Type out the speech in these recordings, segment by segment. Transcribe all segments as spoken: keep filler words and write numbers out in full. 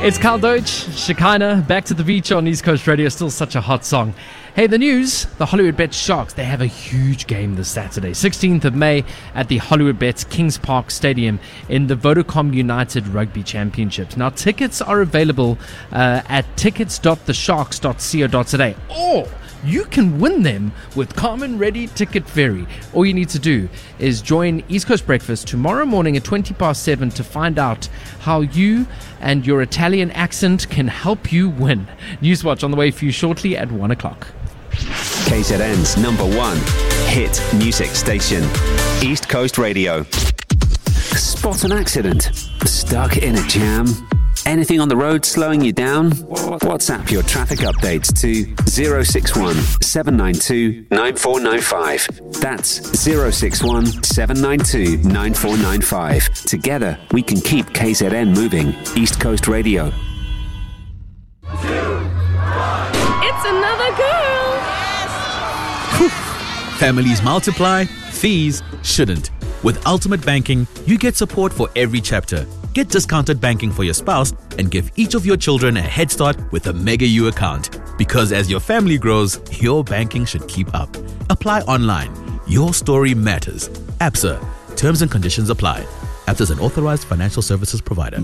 It's Carl Deutsch, Shekinah, Back to the Beach on East Coast Radio. Still such a hot song. Hey, the news, the Hollywoodbets Sharks, they have a huge game this Saturday, sixteenth of May at the Hollywoodbets Kings Park Stadium in the Vodacom United Rugby Championships. Now, tickets are available uh, at tickets dot the sharks dot co dot za, or you can win them with Carmen Ready Ticket Ferry. All you need to do is join East Coast Breakfast tomorrow morning at twenty past seven to find out how you and your Italian accent can help you win. Newswatch on the way for you shortly at one o'clock. K Z N's number one hit music station, East Coast Radio. Spot an accident? Stuck in a jam? Anything on the road slowing you down? WhatsApp your traffic updates to zero six one, seven nine two, nine four nine five. That's zero six one, seven nine two, nine four nine five. Together, we can keep K Z N moving. East Coast Radio. It's another girl. Families multiply, fees shouldn't. With Ultimate Banking, you get support for every chapter. Get discounted banking for your spouse and give each of your children a head start with a Mega U account. Because as your family grows, your banking should keep up. Apply online. Your story matters. ABSA. Terms and conditions apply. ABSA is an authorized financial services provider.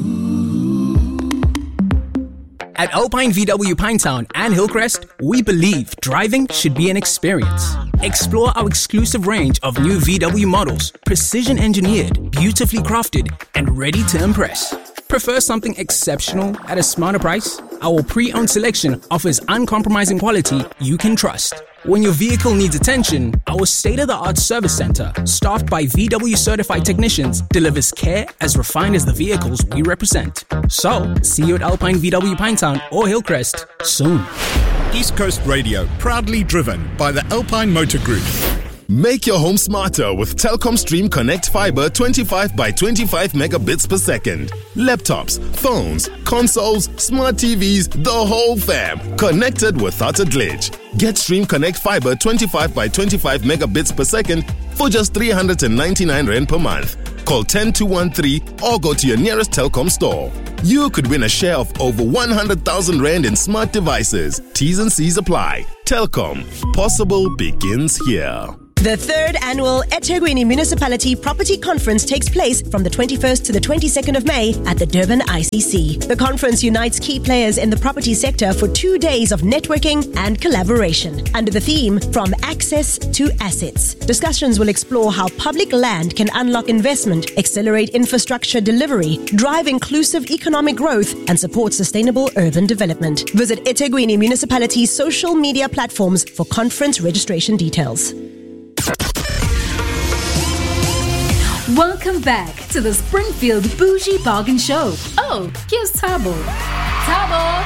At Alpine V W Pinetown and Hillcrest, we believe driving should be an experience. Explore our exclusive range of new V W models, precision engineered, beautifully crafted, and ready to impress. Prefer something exceptional at a smarter price? Our pre-owned selection offers uncompromising quality you can trust. When your vehicle needs attention, our state-of-the-art service center, staffed by V W certified technicians, delivers care as refined as the vehicles we represent. So, see you at Alpine V W Pinetown or Hillcrest soon. East Coast Radio, proudly driven by the Alpine Motor Group. Make your home smarter with Telkom Stream Connect Fiber twenty-five by twenty-five megabits per second. Laptops, phones, consoles, smart T Vs, the whole fam. Connected without a glitch. Get Stream Connect Fiber twenty-five by twenty-five megabits per second for just three hundred ninety-nine rand per month. Call one zero two one three or go to your nearest Telkom store. You could win a share of over one hundred thousand rand in smart devices. T's and C's apply. Telkom. Possible begins here. The third annual eThekwini Municipality Property Conference takes place from the twenty-first to the twenty-second of May at the Durban I C C. The conference unites key players in the property sector for two days of networking and collaboration under the theme From Access to Assets. Discussions will explore how public land can unlock investment, accelerate infrastructure delivery, drive inclusive economic growth, and support sustainable urban development. Visit eThekwini Municipality's social media platforms for conference registration details. Welcome back to the Springfield Bougie Bargain Show. Oh, here's Tabo. Tabo!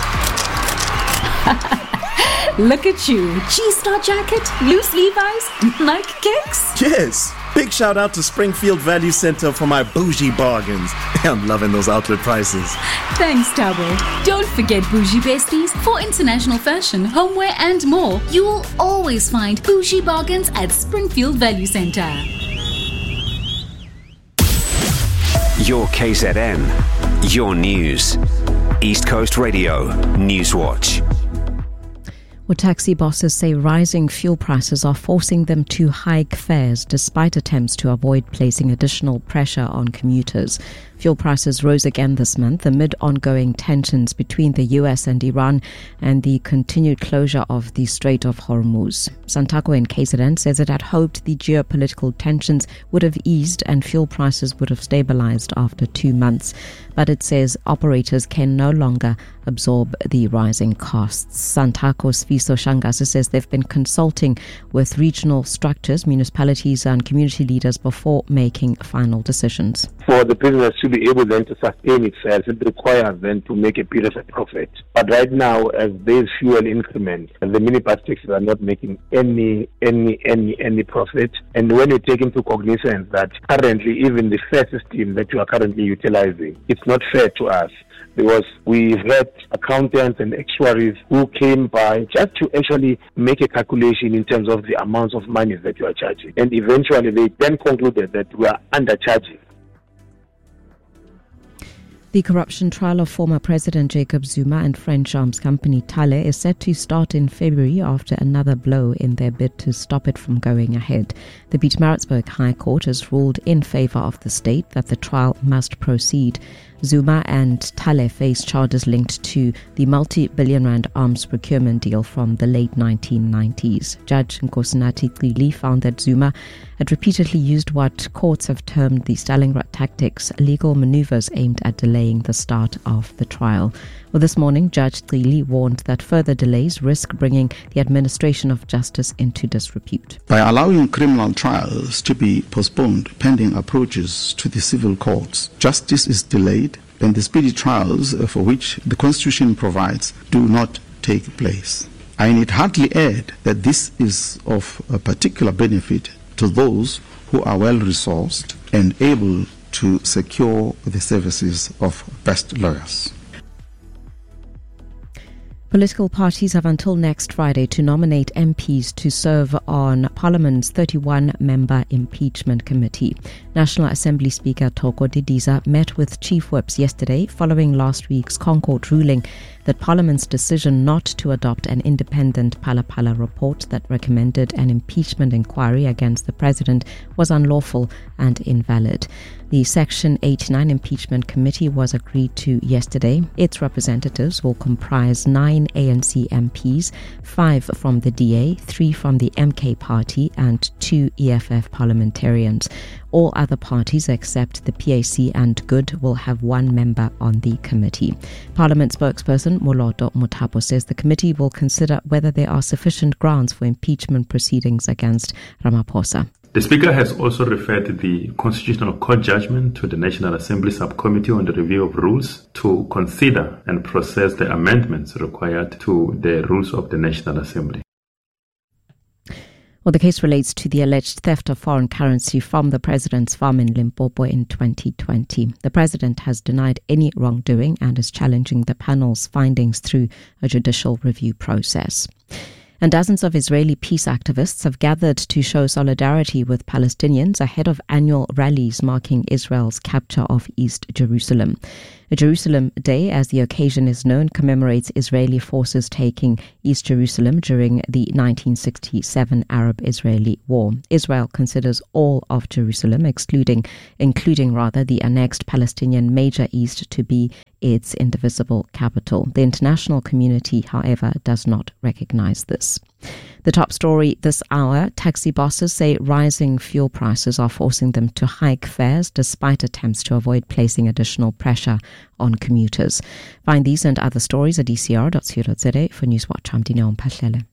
Look at you. G-Star jacket, loose Levi's, Nike kicks. Yes. Big shout out to Springfield Value Center for my bougie bargains. I'm loving those outlet prices. Thanks, Tabo. Don't forget Bougie Besties for international fashion, homeware, and more. You will always find bougie bargains at Springfield Value Center. Your K Z N, your news. East Coast Radio, Newswatch. Well, taxi bosses say rising fuel prices are forcing them to hike fares despite attempts to avoid placing additional pressure on commuters. Fuel prices rose again this month amid ongoing tensions between the U S and Iran and the continued closure of the Strait of Hormuz. Santaco in K Z N says it had hoped the geopolitical tensions would have eased and fuel prices would have stabilized after two months. But it says operators can no longer absorb the rising costs. Santaco's Fiso Shangasa says they've been consulting with regional structures, municipalities and community leaders before making final decisions. For the business to be able then to sustain itself, it requires then to make a period of profit. But right now, as there's fuel increment, the mini bus taxis are not making any, any, any, any profit. And when you take into cognizance that currently even the fare system that you are currently utilizing, it's not fair to us. Because we've had accountants and actuaries who came by just to actually make a calculation in terms of the amounts of money that you are charging. And eventually they then concluded that we are undercharging. The corruption trial of former President Jacob Zuma and French arms company Thale is set to start in February after another blow in their bid to stop it from going ahead. The Pietermaritzburg High Court has ruled in favor of the state that the trial must proceed. Zuma and Thale face charges linked to the multi-billion rand arms procurement deal from the late nineteen nineties. Judge Nkosinathi Cili found that Zuma had repeatedly used what courts have termed the Stalingrad tactics, legal maneuvers aimed at delaying the start of the trial. Well, this morning, Judge Cili warned that further delays risk bringing the administration of justice into disrepute. By allowing criminal trials to be postponed pending approaches to the civil courts, justice is delayed and the speedy trials for which the Constitution provides do not take place. I need hardly add that this is of a particular benefit to those who are well-resourced and able to secure the services of best lawyers. Political parties have until next Friday to nominate M Ps to serve on Parliament's thirty-one member impeachment committee. National Assembly Speaker Thoko Didiza met with chief whips yesterday following last week's Concord ruling that Parliament's decision not to adopt an independent Phala Phala report that recommended an impeachment inquiry against the president was unlawful and invalid. The Section eighty-nine impeachment committee was agreed to yesterday. Its representatives will comprise nine A N C M Ps, five from the D A, three from the M K party and two E F F parliamentarians. All other parties except the P A C and Good will have one member on the committee. Parliament spokesperson Moloto Muthapo says the committee will consider whether there are sufficient grounds for impeachment proceedings against Ramaphosa. The Speaker has also referred the Constitutional Court judgment to the National Assembly Subcommittee on the Review of Rules to consider and process the amendments required to the rules of the National Assembly. Well, the case relates to the alleged theft of foreign currency from the president's farm in Limpopo in twenty twenty. The president has denied any wrongdoing and is challenging the panel's findings through a judicial review process. And dozens of Israeli peace activists have gathered to show solidarity with Palestinians ahead of annual rallies marking Israel's capture of East Jerusalem. A Jerusalem Day, as the occasion is known, commemorates Israeli forces taking East Jerusalem during the nineteen sixty-seven Arab-Israeli War. Israel considers all of Jerusalem, excluding, including rather the annexed Palestinian Major East, to be its indivisible capital. The international community, however, does not recognize this. The top story this hour, taxi bosses say rising fuel prices are forcing them to hike fares despite attempts to avoid placing additional pressure on commuters. Find these and other stories at d c r dot co dot z a. For Newswatch, I'm Dineo Mphahlele.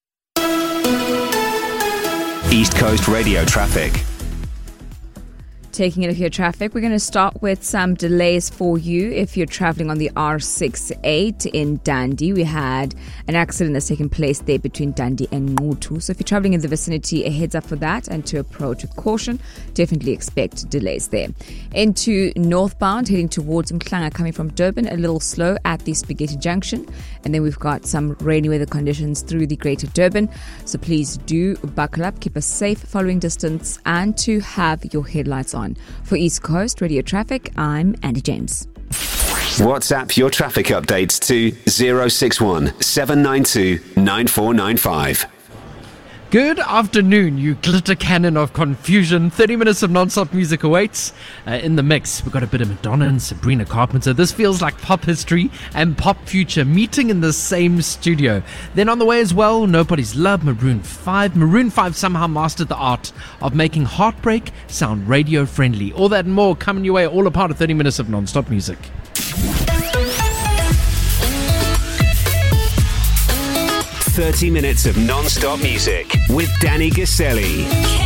East Coast Radio traffic. Taking a look at your traffic, we're going to start with some delays for you if you're traveling on the R sixty-eight in Dundee. We had an accident that's taken place there between Dundee and Ngutu. So if you're traveling in the vicinity, a heads up for that and to approach with caution. Definitely expect delays there. Into northbound, heading towards Mklanga, coming from Durban, a little slow at the Spaghetti Junction. And then we've got some rainy weather conditions through the Greater Durban. So please do buckle up, keep a safe following distance, and to have your headlights on. For East Coast Radio Traffic, I'm Andy James. WhatsApp your traffic updates to zero six one seven nine two nine four nine five. Good afternoon, you glitter cannon of confusion. thirty minutes of non-stop music awaits. Uh, in the mix, we've got a bit of Madonna and Sabrina Carpenter. This feels like pop history and pop future meeting in the same studio. Then on the way as well, Nobody's Love, Maroon five. Maroon five somehow mastered the art of making heartbreak sound radio-friendly. All that and more coming your way, all a part of thirty minutes of non-stop music. thirty minutes of non-stop music with Danny Gaselli.